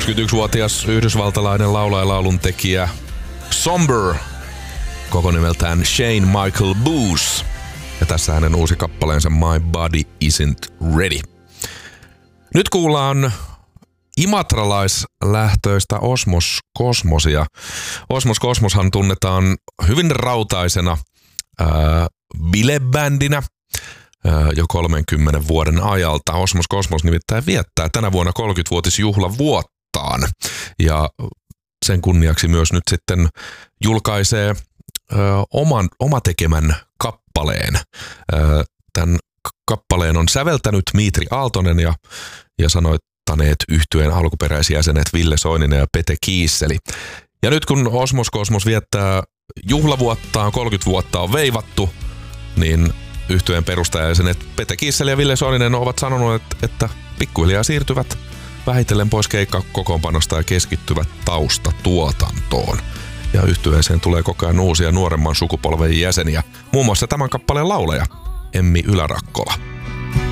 21-vuotias yhdysvaltalainen laulaja lauluntekijä Somber, koko nimeltään Shane Michael Booth. Ja tässä hänen uusi kappaleensa My Body Isn't Ready. Nyt kuullaan imatralaislähtöistä Osmos Kosmosia. Osmos Kosmoshan tunnetaan hyvin rautaisena bilebändinä jo 30 vuoden ajalta. Osmos Kosmos nimittäin viettää tänä vuonna 30-vuotisjuhlavuottaan. Ja sen kunniaksi myös nyt sitten julkaisee oma tekemän kappaleen. Tämän kappaleen on säveltänyt Mitri Aaltonen ja sanoittaneet yhtyeen alkuperäisjäsenet Ville Soininen ja Pete Kiisseli. Ja nyt kun Osmos Kosmos viettää juhlavuottaan, 30 vuotta on veivattu, niin yhtyeen perustajajäsenet Pete Kiisseli ja Ville Soininen ovat sanoneet, että pikkuhiljaa siirtyvät vähitellen pois keikkakokoonpanosta ja keskittyvät taustatuotantoon. Ja yhtyeeseen tulee koko ajan uusia nuoremman sukupolven jäseniä, muun muassa tämän kappaleen laulaja Emmi Ylärakkola.